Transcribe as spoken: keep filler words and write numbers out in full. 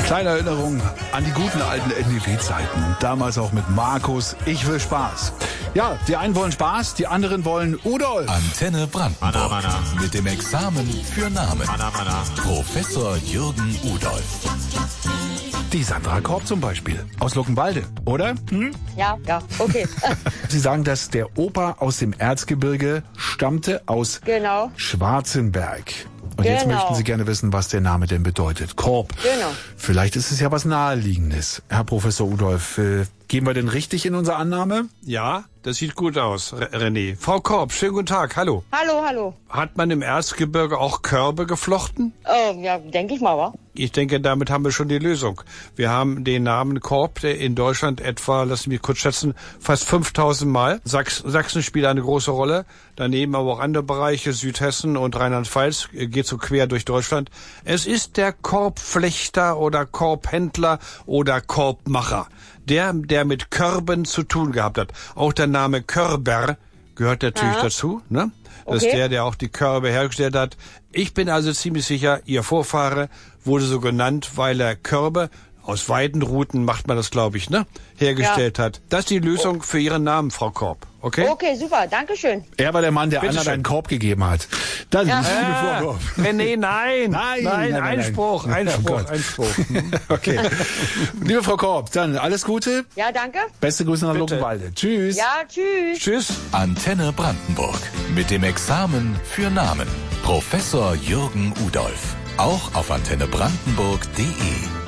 Kleine Erinnerung an die guten alten N D W-Zeiten. Damals auch mit Markus. Ich will Spaß. Ja, die einen wollen Spaß, die anderen wollen Udolf. Antenne Brandenburg. Mana, mana. Mit dem Examen für Namen. Mana, mana. Professor Jürgen Udolf. Die Sandra Korb zum Beispiel. Aus Luckenwalde, oder? Hm? Ja, ja, okay. Sie sagen, dass der Opa aus dem Erzgebirge stammte aus Genau. Schwarzenberg. Und jetzt Genau. möchten Sie gerne wissen, was der Name denn bedeutet. Korb. Genau. Vielleicht ist es ja was Naheliegendes. Herr Professor Udolf, äh, gehen wir denn richtig in unsere Annahme? Ja, das sieht gut aus, R- René. Frau Korb, schönen guten Tag, hallo. Hallo, hallo. Hat man im Erzgebirge auch Körbe geflochten? Oh, ja, denke ich mal, wa? Ich denke, damit haben wir schon die Lösung. Wir haben den Namen Korb, der in Deutschland etwa, lassen Sie mich kurz schätzen, fast fünftausend Mal. Sachs, Sachsen spielt eine große Rolle. Daneben aber auch andere Bereiche, Südhessen und Rheinland-Pfalz, geht so quer durch Deutschland. Es ist der Korbflechter oder Korbhändler oder Korbmacher. Der, der mit Körben zu tun gehabt hat. Auch der Name Körber gehört natürlich Aha. dazu, ne? Das ist Okay. der, der auch die Körbe hergestellt hat. Ich bin also ziemlich sicher, Ihr Vorfahre wurde so genannt, weil er Körbe, aus Weidenruten macht man das, glaube ich, ne? Hergestellt hat. Das ist die Lösung für Ihren Namen, Frau Korb. Okay? Okay, super, danke schön. Er war der Mann, der Bitte anderen schön. einen Korb gegeben hat. Das Ja. ist Ah, ein Vorwurf. René, nein. Nein, nein, nein, nein, Einspruch, nein. Einspruch, Oh Gott. Einspruch. Okay. Liebe Frau Korb, dann alles Gute. Ja, danke. Beste Grüße nach Bitte. Luckenwalde. Tschüss. Ja, tschüss. Tschüss. Antenne Brandenburg. Mit dem Examen für Namen. Professor Jürgen Udolf. Auch auf antenne brandenburg punkt de.